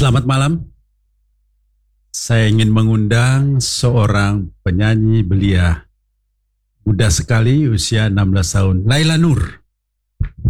Selamat malam. Saya ingin mengundang seorang penyanyi belia muda sekali, usia 16 tahun, Laila Nur.